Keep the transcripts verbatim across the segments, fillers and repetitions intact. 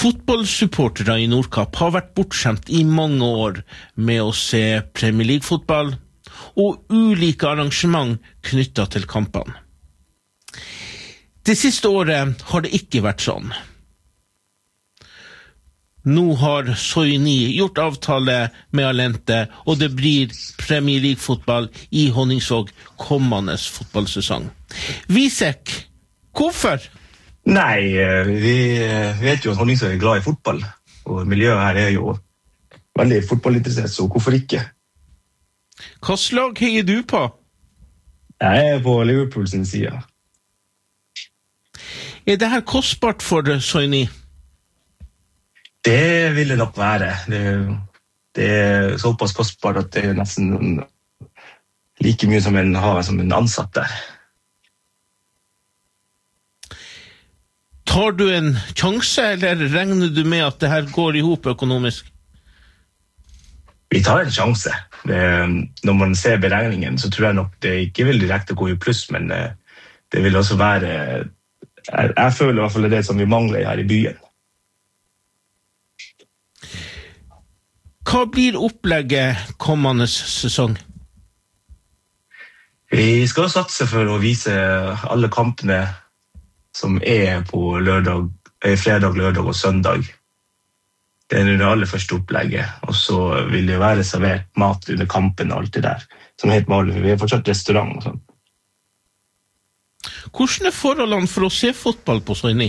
Fotballsupportere i Nordkapp har vært bortskjemt i mange år med å se Premier League-fotball og ulike arrangement knyttet til kampene. Det siste året har det ikke vært sånn. Nå har Soini gjort avtale med Alente, og det blir Premier League-fotball i Honningsvåg kommende fotballsesong. Visek, hvorfor? Nei, vi vet jo at Honningsvåg er glad i fotball, og miljøet her er jo veldig fotballinteressert, så hvorfor ikke? Hva slag heier du på? Jeg er på Liverpool sin side. Er det her kostbart for Soini? Det vil det nok være. Det, det er såpass kostbart at det er nesten like mye som en har som en ansatt der. Tar du en sjanse, eller regner du med at det her går ihop økonomisk? Vi tar en sjanse. Det, når man ser beregningen, så tror jeg nok det ikke vil direkte gå i pluss, men det vil også være... Jeg, jeg føler i hvert fall det som vi mangler her i byen. Hva blir opplegget kommende sesong? Vi skal satse for å vise alle kampene som er på lørdag, fredag, lørdag og søndag. Det er det aller første opplegget, og så vil det være servert mat under kampen og alt det der, som er helt vanlig, for vi har fortsatt restaurant og sånn. Hvordan er forholdene for å se fotball på Soini?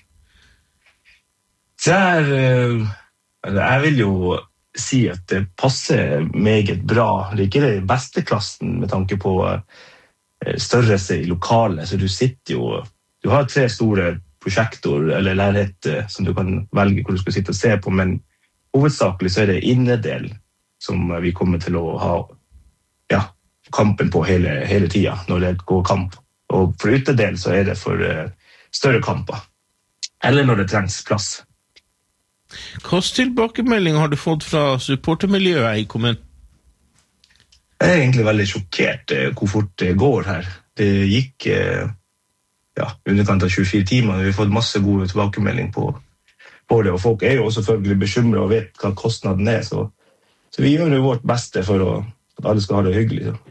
Så er, jeg vil jo si at det passer meget bra. Det er ikke det beste klassen med tanke på størrelse i lokalet, så du sitter jo, du har tre store prosjektor eller lærhet som du kan velge hvor du skal sitte og se på, men hovedsakelig så er det innedel som vi kommer til å ha ja, kampen på hele, hele tiden når det går kamp. Og for utedel så er det for uh, større kamper, eller når det trengs plass. Hva tilbakemelding har du fått fra supportermiljøet i kommunen? Jeg er egentlig veldig sjokkert uh, hvor fort det går her. Det gikk uh, ja, underkant av tjuefire timer, vi har fått masse gode tilbakemelding på, på det, og folk er jo også selvfølgelig bekymret og vet hva kostnaden er, så, så vi gjør jo vårt beste for å, at alle skal ha det hyggelig. Så.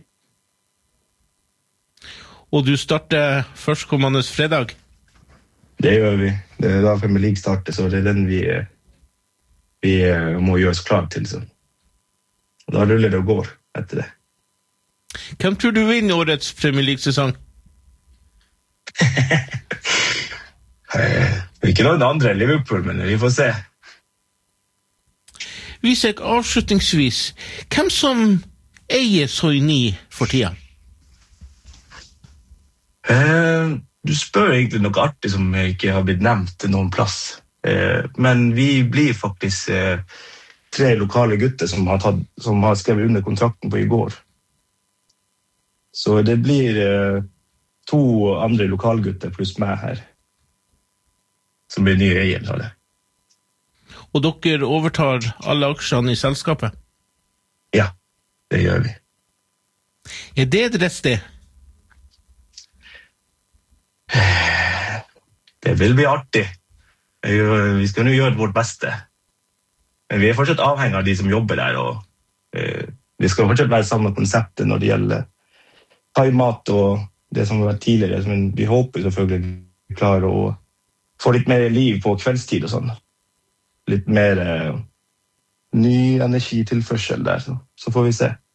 Og du starter førstkommende fredag? Det gjør vi. Det er da Premier League starter, så det er den vi, vi må gjøre oss klar til. Så. Og da ruller det og går etter det. Hvem tror du vinner årets Premier League-sesong? Ikke noen andre enn Liverpool, men vi får se. Visek, avslutningsvis, hvem som eier Soini for tida? Uh, du spør egentlig noe artig som ikke har blitt nevnt til noen plass. Uh, men vi blir faktisk uh, tre lokale gutter som har, tatt, som har skrevet under kontrakten på i går. Så det blir uh, to andre lokalgutter pluss meg her, som blir nye eier av det. Og dere overtar alle aksjene i selskapet? Ja, det gjør vi. Er det et rett sted? Det vil bli artig. Vi skal nå gjøre vårt beste. Men vi er fortsatt avhengig av de som jobber der, og eh, det skal fortsatt være samme konseptet når det gjelder thaimat og det som har vært tidligere, men vi håper selvfølgelig klare å få litt mer liv på kveldstid og sånn. Litt mer eh, ny energitilførsel der, så, så får vi se.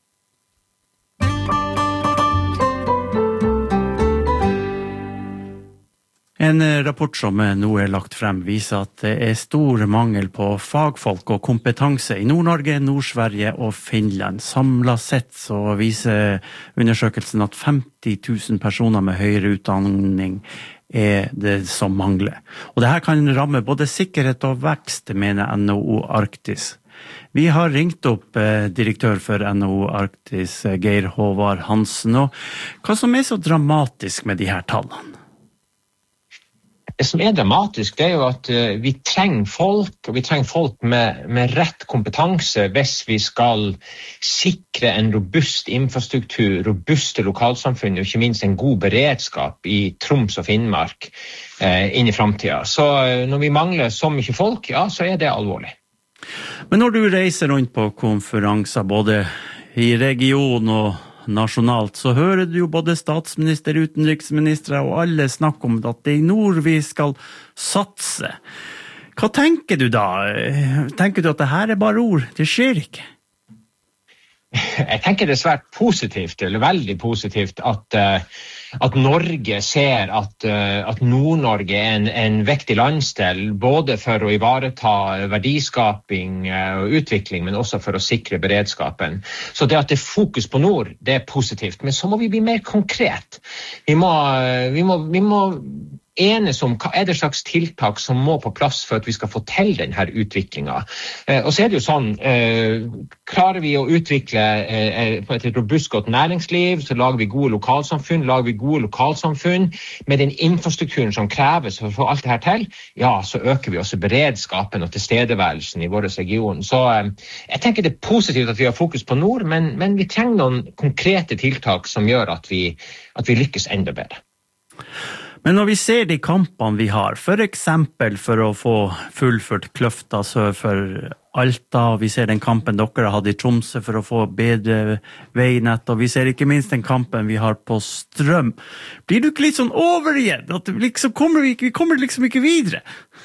En rapport som nå er lagt frem viser at det er stor mangel på fagfolk og kompetanse i Nord-Norge, Nord-Sverige og Finland. Samlet sett så viser undersøkelsen at femti tusen personer med høyere utdanning er det som mangler. Og dette kan ramme både sikkerhet og vekst, mener N H O Arktis. Vi har ringt opp eh, direktør for N H O Arktis, Geir Håvard Hansen, og hva som er så dramatisk med de her tallene? Det som er dramatisk, det er jo at uh, vi trenger folk, og vi trenger folk med, med rett kompetanse hvis vi skal sikre en robust infrastruktur, robuste lokalsamfunn, og ikke minst en god beredskap i Troms og Finnmark uh, inn i fremtiden. Så uh, når vi mangler så mye folk, ja, så er det alvorlig. Men når du reiser rundt på konferanser, både i region og nasjonalt, så hører du jo både statsminister, utenriksminister og alle snakke om at det er i nord vi skal satse. Hva tenker du da? Tenker du at det her er bare ord? Det skjer ikke? Jeg tenker det er svært positivt, eller veldig positivt, at, at Norge ser at, at Nord-Norge er en, en viktig landsdel, både for å ivareta verdiskaping og utvikling, men også for å sikre beredskapen. Så det at det er fokus på nord, det er positivt, men så må vi bli mer konkret. Vi må, vi må, vi må enes om hva er det slags tiltak som må på plass for at vi skal få til denne utviklingen. Eh, og så er det jo sånn, eh, klarer vi å utvikle eh, på et robust godt næringsliv, så lager vi gode lokalsamfunn, lager vi gode lokalsamfunn med den infrastrukturen som kreves for å få alt det her til, ja, så øker vi også beredskapen og tilstedeværelsen i vår region. Så eh, jeg tenker det er positivt at vi har fokus på nord, men, men vi trenger noen konkrete tiltak som gjør at vi, at vi lykkes enda bedre. Men når vi ser de kampene vi har, for eksempel for å få fullført Kløfta sør for Alta, og vi ser den kampen dere har hatt i Tromsø for å få bedre veinett, og vi ser ikke minst den kampen vi har på strøm. Blir du ikke litt sånn over igjen? At liksom kommer vi, vi kommer liksom ikke videre?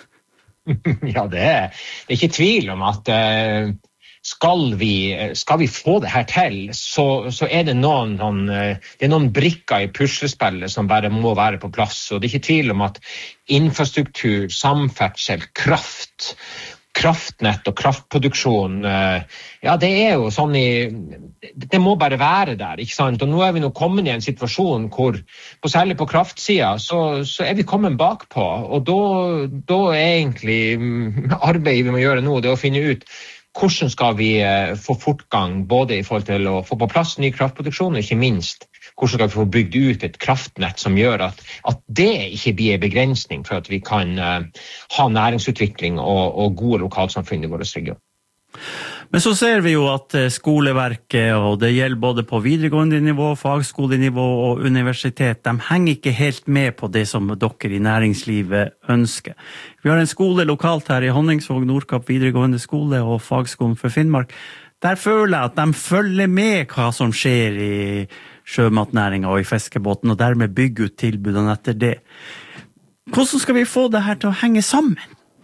Ja, det er, det er ikke tvil om at uh, skal, vi, skal vi få det her til, så, så er det noen, noen, det er noen brikker i puslespillet som bare må være på plass. Og det er ikke tvil om at infrastruktur, samferdsel, kraft, kraftnett og kraftproduksjon, ja, det er jo sånn i, det må bare være der, ikke sant? Og nå er vi nå kommet i en situasjon hvor, på, særlig på kraftsiden, så, så er vi kommet bakpå, og da, da er egentlig arbeidet vi må gjøre nå, det er å finne ut hvordan skal vi få fortgang både i forhold til å få på plass ny kraftproduksjon, og ikke minst hvordan skal vi få bygd ut et kraftnett som gjør at, at det ikke blir en begrensning for at vi kan uh, ha næringsutvikling og, og gode lokalsamfunn i vår region. Men så ser vi jo at skoleverket, og det gjelder både på videregående nivå, fagskolenivå og universitet, de henger ikke helt med på det som dere i næringslivet ønsker. Vi har en skole lokalt her i Honningsvåg, Nordkapp videregående skole og fagskolen for Finnmark. Der føler jeg at de følger med hva som skjer i sjømatnæringen og i fiskebåten, og dermed bygger ut tilbudene etter det. Hvordan skal vi få det her til å henge sammen?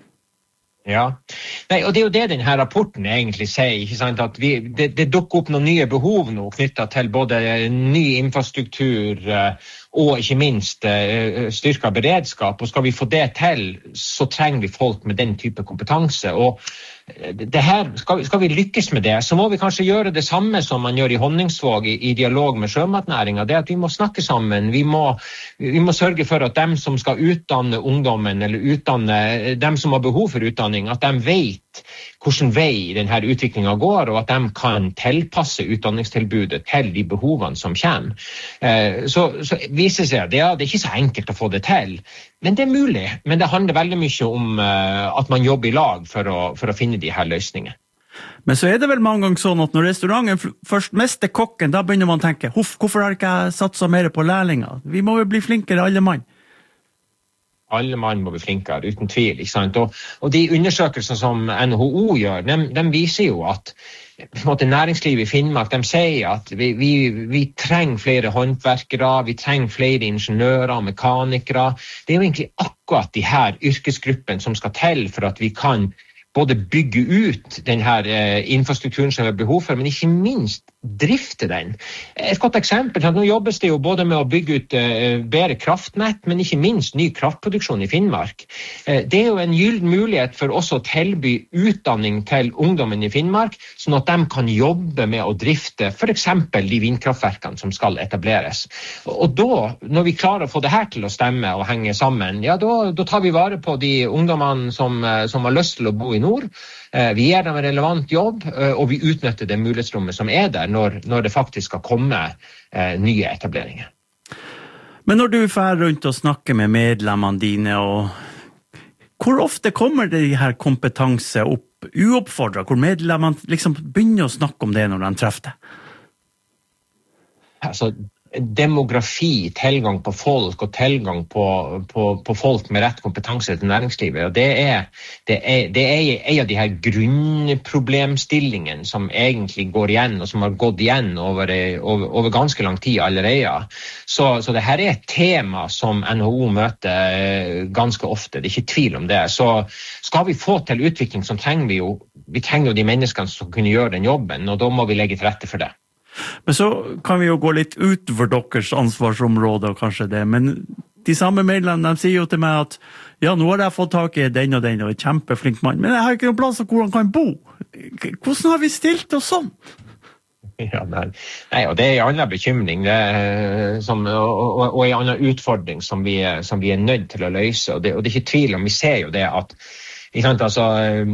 Ja, Nei, og det er jo det denne rapporten egentlig sier, ikke sant? At vi, det, det dukker opp noen nye behov nå knyttet til både ny infrastruktur og ikke minst styrket beredskap, og skal vi få det til, så trenger vi folk med den type kompetanse, og det her, skal, skal vi lykkes med det, så må vi kanskje gjøre det samme som man gjør i Honningsvåg i, i dialog med sjømatnæringen. Det er at vi må snakke sammen, vi må, vi må sørge for at dem som skal utdanne ungdommen, eller utdanne dem som har behov for utdanning, at de vet hvordan vei denne utviklingen går, og at de kan tilpasse utdanningstilbudet til de behovene som kommer. Så, så viser seg at det, ja, det er ikke så enkelt å få det til, men det er mulig. Men det handler veldig mye om at man jobber i lag for å, for å finne de her løsningene. Men så er det vel mange ganger sånn at når restauranten først mister kokken, da begynner man å tenke, Huff, hvorfor har ikke jeg satset mer på lærlinger? Vi må jo bli flinkere, alle mann. Alle mann må bli flinkere, uten tvil, ikke sant? Og, og de undersøkelser som N H O gjør, de, de viser jo at på en måte, næringslivet i Finnmark, de sier at vi, vi, vi trenger flere håndverkere, vi trenger flere ingeniører og mekanikere. Det er jo egentlig akkurat de her yrkesgruppene som skal til for at vi kan både bygge ut den her eh, infrastrukturen som vi har behov for, men ikke minst drifte den. Et godt eksempel, nå jobbes det jo både med å bygge ut eh, bedre kraftnett, men ikke minst ny kraftproduksjon i Finnmark. Eh, det er jo en gyllen mulighet for oss å tilby utdanning til ungdommen i Finnmark, sånn at de kan jobbe med å drifte for eksempel de vindkraftverkene som skal etableres. Og, og da, når vi klarer å få det her til å stemme og henge sammen, ja, da, da tar vi vare på de ungdommene som, som har lyst til å bo i nord. Vi gir dem en relevant jobb, og vi utnytter det mulighetsrommet som er der når, når det faktisk skal komme eh, nye etableringer. Men når du fer rundt og snakker med medlemmene dine, og hvor ofte kommer det her kompetanse opp uoppfordret, hvor medlemmene liksom begynner å snakke om det når de treffer det? Altså, demografi, tilgang på folk og tilgang på, på, på folk med rett kompetanse til næringslivet, og det er, det er, det er en av de her grunnproblemstillingene som egentlig går igjen, og som har gått igjen over, over, over ganske lang tid allerede. Så, så det her er et tema som N H O møter ganske ofte, det er ikke tvil om det. Så skal vi få til utvikling, så trenger vi jo, vi trenger jo de menneskene som kunne gjøre den jobben, og da må vi legge til rette for det. Men så kan vi jo gå litt utover deres ansvarsområde, og kanskje det, men de samme medlemmene, de sier jo til meg at ja, nå har jeg fått tak i den og den, og en kjempeflink mann, men jeg har ikke noen plass hvor han kan bo. Hvordan har vi stilt oss sånn? Ja, nei. nei, og det er en annen bekymring, det er, som, og, og, og en annen utfordring som vi, som vi er nødt til å løse, og det, og det er ikke tvil om, vi ser jo det at altså,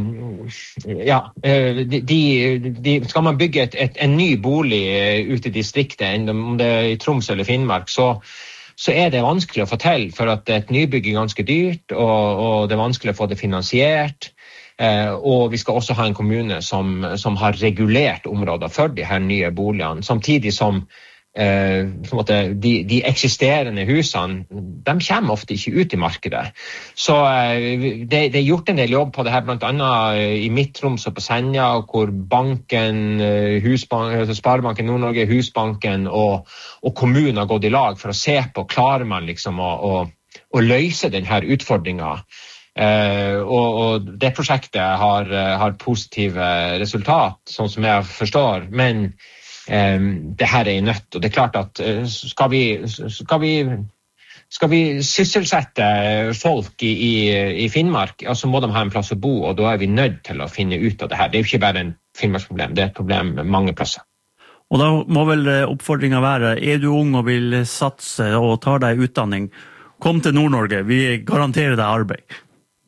ja, de, de, skal man bygge et, et, en ny bolig ute i distriktet, om det er i Troms eller Finnmark, så, så er det vanskelig å få til, for at et nybygg er ganske dyrt, og, og det er vanskelig å få det finansiert, og vi skal også ha en kommune som, som har regulert områder for de her nye boligene, samtidig som Eh, de, de eksisterende husene, de kommer ofte ikke ut i markedet. Så eh, det, det er gjort en del jobb på det her, blant annet i Midt-Troms og på Senja, hvor banken, Husbank, Sparebanken Nord-Norge, Husbanken og, og kommunen har gått i lag for å se på, klarer man liksom å, å, å løse denne utfordringen. Eh, og, og det prosjektet har, har positive resultat, sånn som jeg forstår, men Um, det her er nødt, og det er klart at uh, skal, vi, skal, vi, skal vi sysselsette folk i, i, i Finnmark, ja, så må de ha en plass å bo, og da er vi nødt til å finne ut av det her. Det er jo ikke bare en Finnmarksproblem, det er et problem med mange plasser. Og da må vel oppfordringen være, er du ung og vil satse og ta deg utdanning, kom til Nord-Norge, vi garanterer deg arbeid.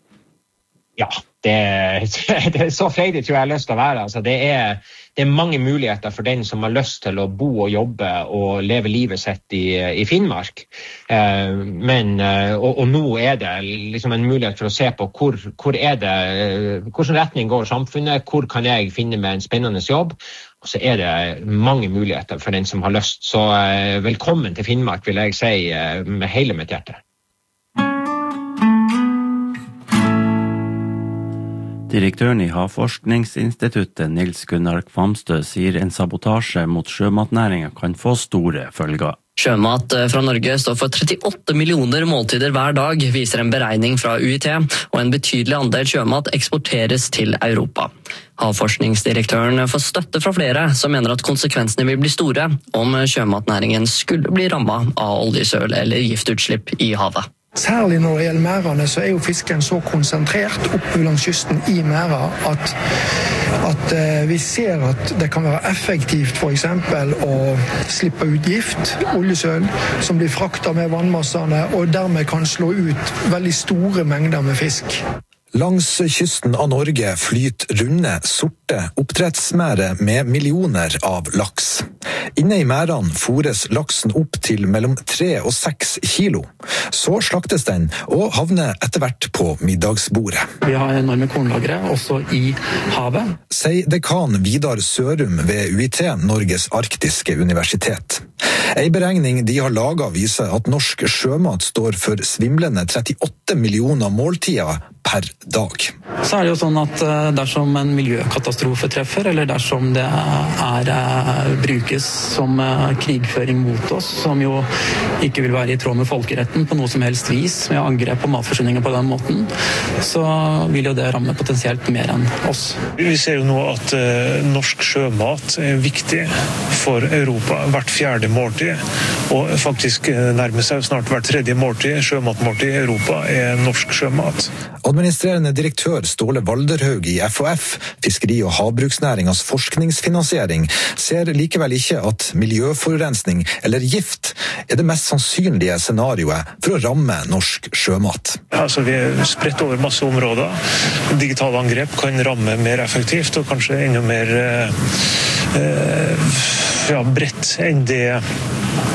Ja, det, det er så freidig tror jeg jeg har lyst til å være. Altså, det, er, det er mange muligheter for den som har lyst til å bo og jobbe og leve livet sitt i, i Finnmark. Eh, men, og, og nå er det liksom en mulighet for å se på hvor, hvor er det, hvordan retning går samfunnet, hvor kan jeg finne meg en spennende jobb. Og så er det mange muligheter for den som har lyst. Så eh, velkommen til Finnmark, vil jeg si eh, med hele mitt hjerte. Direktøren i Havforskningsinstituttet, Nils Gunnar Kvamstø, sier en sabotasje mot sjømatnæringen kan få store følger. Sjømat fra Norge står for trettiåtte millioner måltider hver dag, viser en beregning fra U I T, og en betydelig andel sjømat eksporteres til Europa. Havforskningsdirektøren får støtte fra flere som mener at konsekvensene vil bli store om sjømatnæringen skulle bli rammet av oljesøl eller giftutslipp i havet. Særlig når det gjelder mærene, så er jo fisken så konsentrert oppe langs kysten i mæra at, at eh, vi ser at det kan være effektivt for eksempel å slippe ut gift, oljesøl, som blir fraktet med vannmassene, og dermed kan slå ut veldig store mengder med fisk. Langs kysten av Norge flyter runde, sorte oppdrettsmære med millioner av laks. Inne i mærene fôres laksen opp til mellom tre og seks kilo. Så slaktes den og havner etter hvert på middagsbordet. Vi har enorme kornlagre også i havet. Sier dekan Vidar Sørum ved U I T, Norges arktiske universitet. En beregning de har laget viser at norsk sjømat står for svimlende trettiåtte millioner måltider per dag. Så er det jo sånn at dersom en miljøkatastrofe treffer, eller dersom det er, brukes som krigføring mot oss, som jo ikke vil være i tråd med folkeretten på noe som helst vis, med angrep på matforsyningen på den måten, så vil jo det ramme potensielt mer enn oss. Vi ser jo nå at uh, norsk sjømat er viktig for Europa, hvert fjerde måltid, og faktisk nærmer seg snart hvert tredje måltid, sjømatmåltid i Europa er norsk sjømat. Administrerende direktør Ståle Valderhaug i F H F, Fiskeri- og havbruksnæringens forskningsfinansiering, ser likevel ikke at miljøforurensning eller gift er det mest sannsynlige scenarioet for å ramme norsk sjømat. Altså, vi er spredt over masse områder. Digitale angrep kan ramme mer effektivt og kanskje enda mer eh, ja, bredt enn det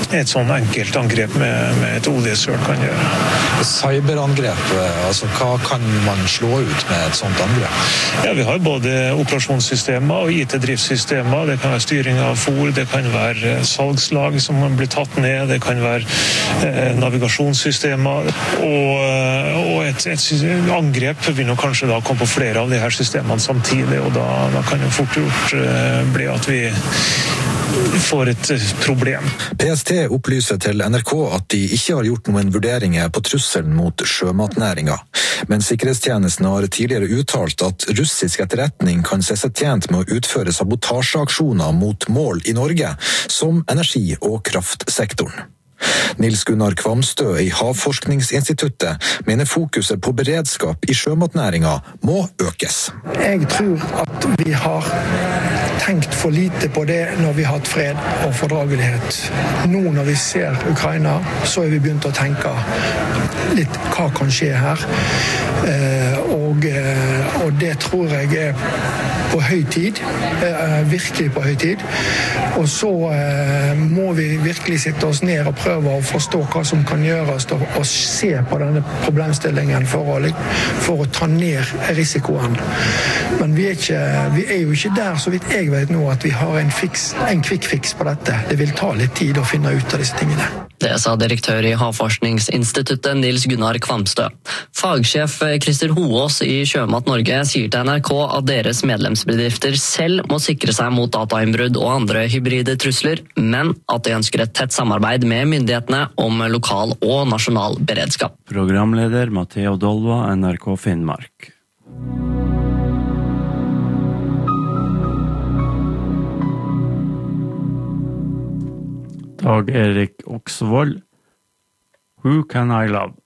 et sånn enkelt angrep med, med et oljesøl kan gjøre. Cyberangrep, altså hva kan man slå ut med et sånt angrep? Ja, vi har både operasjonssystemer og I T-driftssystemer. Det kan være styring av fôr, det kan være salgslag som blir tatt ned, det kan være eh, navigasjonssystemer. Og, og et, et angrep vil nok kanskje da komme på flere av de her systemene samtidig, og da, da kan det fort gjort eh, bli at vi får et problem. P S T opplyser til N R K at de ikke har gjort noen vurderinger på trusselen mot sjømatnæringa, men sikkerhetstjenesten har tidligere uttalt at russisk etterretning kan se seg tjent med å utføre sabotasjeaksjoner mot mål i Norge, som energi- og kraftsektoren. Nils Gunnar Kvamstø i Havforskningsinstituttet mener fokuset på beredskap i sjømatnæringa må økes. Jeg tror at vi har tenkt for lite på det når vi har hatt fred og fordragelighet. Nå når vi ser Ukraina, så er vi begynt å tenke litt hva kan skje her. Og, og det tror jeg er på høy tid, virkelig på høy tid. Og så må vi virkelig sitte oss ned og prøve å forstå hva som kan gjøres, og se på denne problemstillingen for å, for å ta ned risikoen. Men vi er, ikke, vi er jo ikke der, så vidt jeg vet nå, at vi har en, fiks, en quick fix på dette. Det vil ta litt tid å finne ut av disse tingene. Det sa direktør i Havforskningsinstituttet Nils Gunnar Kvamstø. Fagsjef Christer Hoås i Sjømat Norge sier til N R K at deres medlemsbedrifter selv må sikre seg mot datainnbrudd og andre hybride trusler, men at de ønsker et tett samarbeid med myndighetene om lokal og nasjonal beredskap. Programleder Matteo Dolva, N R K Finnmark. Dag Erik Oksvold, Who Can I Love?